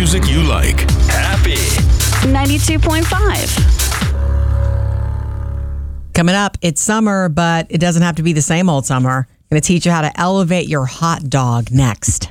music you like. Happy 92.5. Coming up, it's summer, but it doesn't have to be the same old summer. Going to teach you how to elevate your hot dog next.